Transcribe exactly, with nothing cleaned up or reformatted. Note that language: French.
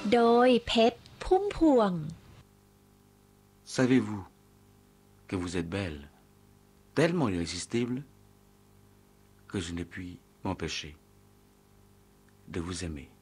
โดยเพชรพุ่มพวง Savez-vous que vous êtes belle, tellement irrésistible, que je n'ai pu m'empêcher de vous aimer.